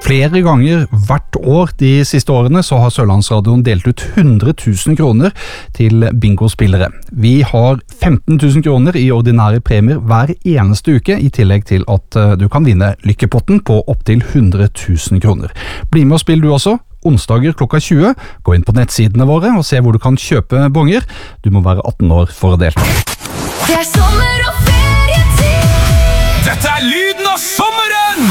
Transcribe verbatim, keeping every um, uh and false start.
Flere ganger hvert år de siste årene så har Sørlandsradioen delt ut hundre tusen kroner til bingospillere. Vi har femten tusen kroner i ordinære premier hver eneste uke, i tillegg til at du kan vinne lykkepotten på opptil hundre tusen kroner. Bli med og spill du også. Onsdager klokka tjue. Gå inn på nettsidene våre og se hvor du kan kjøpe bonger. Du må være atten år for å delta. Det er sommer